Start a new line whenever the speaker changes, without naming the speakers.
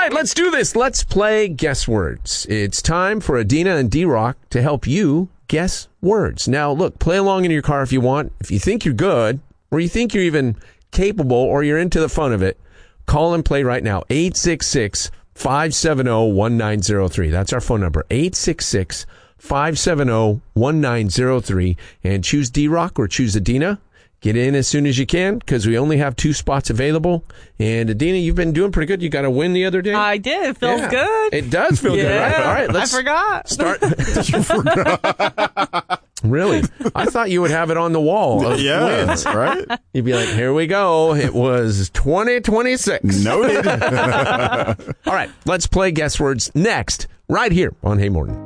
right, let's do this. Let's play guess words. It's time for Adina and D-Rock to help you guess words. Now, look, play along in your car if you want. If you think you're good, or you think you're even capable, or you're into the fun of it, call and play right now. 866-570-1903. That's our phone number. 866-570-1903. And choose D-Rock or choose Adina. Get in as soon as you can, because we only have 2 spots available. And Adina, you've been doing pretty good. You got a win the other day?
I did. It feels good.
It does feel good, right? All right, let's
I forgot.
start. You forgot. Really? I thought you would have it on the wall of wins.
Right?
You'd be like, here we go. It was 2026.
Noted.
All right, let's play guess words next, right here on Hey Morton.